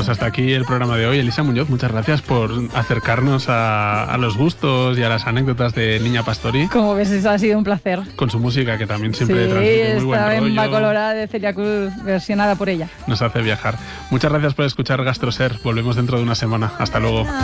hasta aquí el programa de hoy. Elisa Muñoz, muchas gracias por acercarnos a los gustos y a las anécdotas de Niña Pastori. Como ves, eso ha sido un placer. Con su música, que también siempre sí, transmite muy buen rollo. esta Bemba Colorada de Celia Cruz, versionada por ella. Nos hace viajar. Muchas gracias por escuchar GastroSer. Volvemos dentro de una semana. Hasta luego.